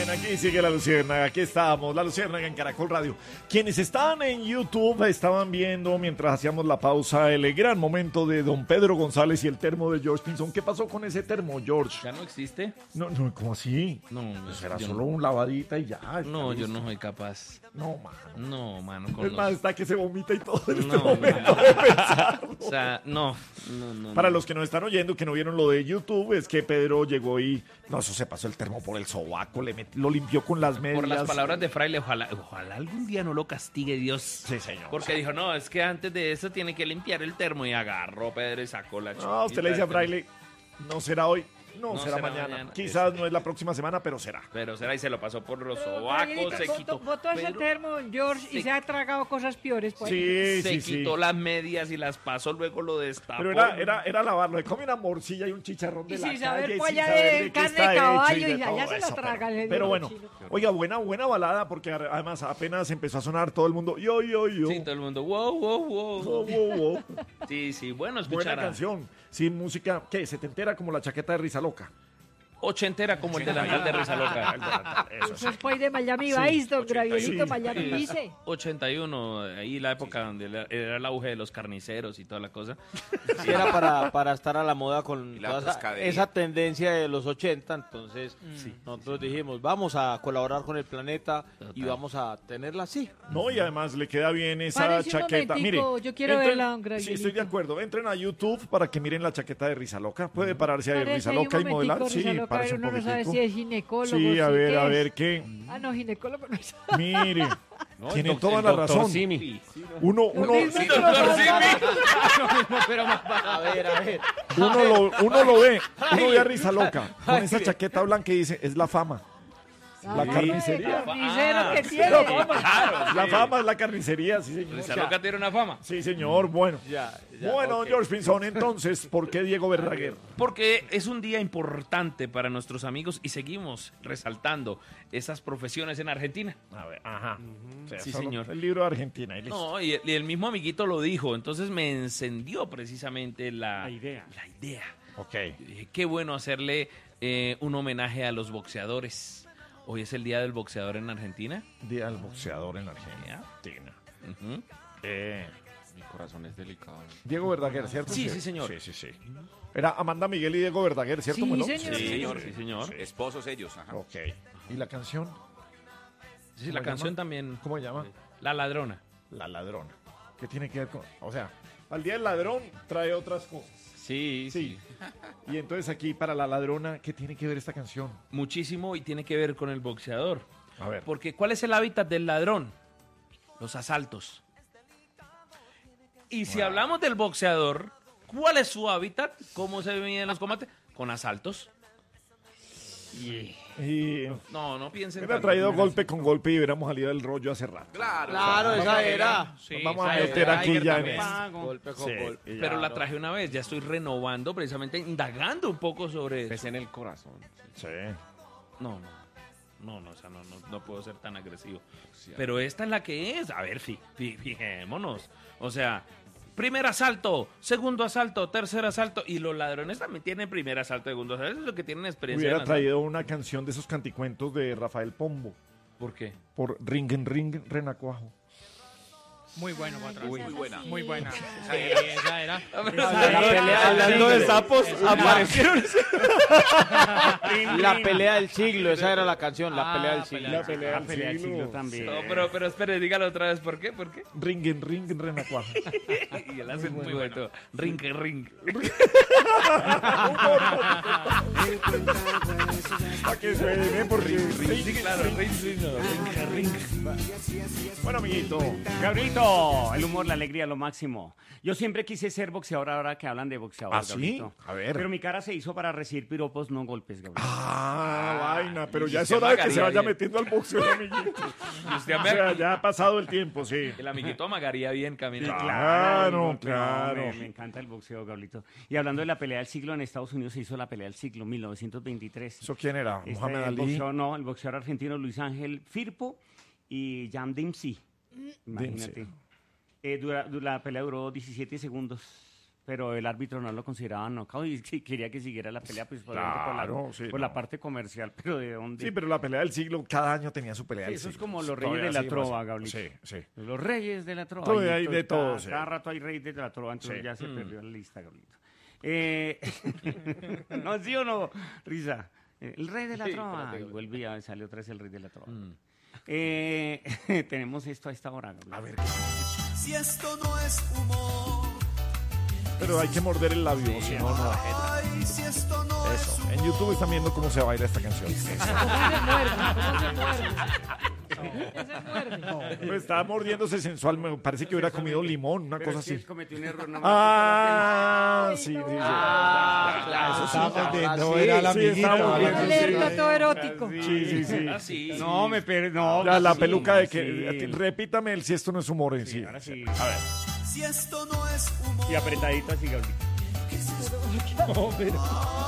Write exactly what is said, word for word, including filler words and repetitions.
bien, aquí sigue la Luciérnaga, aquí estamos, la Luciérnaga en Caracol Radio. Quienes están en YouTube estaban viendo, mientras hacíamos la pausa, el gran momento de don Pedro González y el termo de George Pinzón. ¿Qué pasó con ese termo, George? ¿Ya no existe? No, no, ¿cómo así? No, Pues era yo solo no. un lavadita y ya. No, está yo listo. no soy capaz. No, mano. No, mano. Con Es los... más, está que se vomita y todo en este No, momento no. de pensarlo. O sea, no. no, no Para no. los que nos están oyendo, que no vieron lo de YouTube, es que Pedro llegó y... No, eso se pasó el termo por el sobaco, le met- lo limpió con las medias. Por las palabras de Fraile, ojalá, ojalá algún día no lo castigue Dios. Sí, señor. Porque dijo, no, es que antes de eso tiene que limpiar el termo. Y agarró Pedro y sacó la chiquita. No, usted le dice a Fraile, no será hoy, no, No será, será mañana. mañana. Quizás no es la próxima semana, pero será. Pero será y se lo pasó por los Pero, sobacos, Gabrielito, se botó- quitó. botó ese Pedro termo, George, y se- se ha tragado cosas peores. Pues. Sí, se sí, sí. quitó las medias y las pasó, luego lo destapó. Pero era, era, era lavarlo. Le come una morcilla y un chicharrón de Y la sin calle. saber sin polla saber de qué carne está de hecho caballo de y ya- todo ya se lo eso, traga, Pero, le dio pero el bueno, chino. oiga, buena, buena balada, porque a- además apenas empezó a sonar todo el mundo. Yo, yo, yo. Sí, todo el mundo, wow, wow, wow. Wow, wow, wow. Sí, sí, bueno, Buena escuchar a- canción. Sin música, ¿qué? ¿Se te entera como la chaqueta de Risa Loca? ochentera como el delantal de Risa Loca. Eso sí. Eso es pues de Miami Sí, Vice, don Gravielito, sí. Miami Vice. ochenta y uno, ahí la época donde era- era el auge de los carniceros y toda la cosa. Sí, era para, para estar a la moda con Y la toda esa, pescadería. esa tendencia de los ochenta, entonces Mm. nosotros dijimos, vamos a colaborar con el planeta y Total. vamos a tenerla así. No, y además le queda bien esa Párese un chaqueta. Mire, momentico, yo quiero entren- verla, don Sí, Gravielito. estoy de acuerdo. Entren a YouTube para que miren la chaqueta de Risa Loca. Puede pararse ahí Parece Risa ahí un Loca y modelar. momentico, Sí, Risa Loca, parece un uno no sabe poquitico. si es ginecólogo. Sí, a si ver, qué a es. ver qué. Ah, no, ginecólogo no es. Mire, No, tiene el doc- toda el la doctor razón. Simi. Uno, uno, mismo sí, que los Pero más A ver, a ver. uno, lo, uno lo ve, uno ve a Risa Loca con esa chaqueta blanca y dice, es la fama. La Ah, carnicería. el carnicero Ah, que sí, tiene. claro, La sí. fama es la carnicería, sí, señor. Risa Loca tiene una fama. Sí, señor, bueno. Ya, ya, Bueno, ok. George Pinzón, entonces, ¿por qué Diego Verdaguer? Porque es un día importante para nuestros amigos y seguimos resaltando esas profesiones en Argentina. A ver, ajá. Sí, solo señor. El libro de Argentina. Y listo. No, y el, y el mismo amiguito lo dijo, entonces me encendió precisamente la, La idea. la idea. Ok. Yo dije, qué bueno hacerle eh, un homenaje a los boxeadores. Hoy es el día del boxeador en Argentina. Día del boxeador en Argentina. Ujú. Eh, Mi corazón es delicado. Diego Verdaguer, ¿cierto? Sí, sí, señor. Sí, sí, sí. Era Amanda Miguel y Diego Verdaguer, ¿cierto? Sí, Bueno, señor. Sí, señor, sí, señor. Esposos ellos, ajá. Ok. ¿Y la canción? Sí, la ¿Cómo canción llama? también. ¿Cómo se llama? La ladrona. La ladrona. ¿Qué tiene que ver con...? O sea, al día del ladrón trae otras cosas. Sí, Sí. sí. Y entonces aquí, para la ladrona, ¿qué tiene que ver esta canción? Muchísimo y tiene que ver con el boxeador. A ver. Porque ¿cuál es el hábitat del ladrón? Los asaltos. Y si hablamos del boxeador, ¿cuál es su hábitat? ¿Cómo se miden los combates? Con asaltos. Y... Y... No, no piensen. Hubiera tanto. traído golpe con golpe y hubiéramos salido del rollo hace rato. Claro. Claro, esa era. Sí, Vamos a esa meter era aquí Tiger ya en también. esto. Golpe con Sí, golpe. y ya, Pero la ¿no? traje una vez, ya estoy renovando, precisamente indagando un poco sobre eso. Pese en el corazón. Sí. No, no, no, no, o sea, no, no, no puedo ser tan agresivo. Pero esta es la que es. A ver, fi- fi- fijémonos. O sea, primer asalto, segundo asalto, tercer asalto. Y los ladrones también tienen primer asalto, segundo asalto. Eso es lo que tienen experiencia. Hubiera en asalto. traído una canción de esos canticuentos de Rafael Pombo ¿Por qué? por Ring en Ring Renacuajo. Muy bueno, Patrón. Muy buena. Muy buena. Sí, esa era. La pelea, hablando de sapos, aparecieron. La pelea del siglo, esa era la canción, la Ah, pelea del la siglo. La pelea La del pelea del siglo. siglo también. No, pero, pero espere, dígalo otra vez. ¿Por qué? ¿Por qué? Ring en Ring Renacuajo. Y él hace muy bueno. Ring, ring. Para que suene, porque... Sí, claro, ring, ring, no, ring, ring. Bueno, amiguito. Gabrielito, el humor, la alegría, lo máximo. Yo siempre quise ser boxeador ahora que hablan de boxeador, ¿Ah, sí? Gabrielito. A ver. Pero mi cara se hizo para recibir piropos, no golpes, Gabrielito. Ah, vaina, pero y ya es se hora de que amagaría se vaya bien. metiendo al boxeo, amiguito. Y usted O me- sea, ya ha pasado el tiempo, sí. El amiguito amagaría bien caminando. Claro, no, claro. Me, me encanta el boxeo, Gabrielito. Y hablando de la pelea del siglo, en Estados Unidos se hizo la pelea del siglo, mil novecientos veintitrés. ¿Eso quién era? Este, Mohamed el Ali. boxeador, no, el boxeador argentino Luis Ángel Firpo y Jan Dempsey. Imagínate. Dempsey. Eh, dura- du- la pelea duró diecisiete segundos. pero el árbitro no lo consideraba knockout y sí quería que siguiera la pelea, pues obviamente Claro, por, la, sí, por no. la parte comercial, pero ¿de dónde? Sí, pero la pelea del siglo, cada año tenía su pelea Sí, del eso es siglo. como los Todavía reyes de la sigue trova, pasando. Gablito. Sí, sí. Los reyes de la trova. Todavía Y hay to- de todo, Cada, sí. cada rato hay reyes de la trova, entonces Sí. ya se Mm. perdió la lista, Gablito. Eh, ¿No, sí o no, Risa? Eh, El rey de la Sí, trova. espérate, Y Gablito. vuelve a salió otra vez el rey de la trova. Mm. Eh, tenemos esto a esta hora, Gablito. A ver, Si esto no es humor, pero hay que morder el labio, si no, no. ay, si esto no es Eso. En YouTube están viendo cómo se baila esta canción. Eso. ¿Cómo se muerde? ¿Cómo se muerde? ¿Cómo se muerde? Pero estaba mordiéndose sensual, me parece que hubiera comido limón, una Pero cosa es que así. cometí un error. No me Ah, Ay, sí, sí, no. sí. Ah, Ya, eso sí, estaba ya. mordiendo, Sí, era la sí, amiguita. estaba mordiendo, sí. Alerta, todo erótico. Sí, sí, sí. Ah, sí. No, me per... no, Ya, la sí, peluca de sí. que... Repítame el si esto no es humor en Sí, sí. ahora sí. A ver. Si esto no es humor. Y apretadito así, Gablito.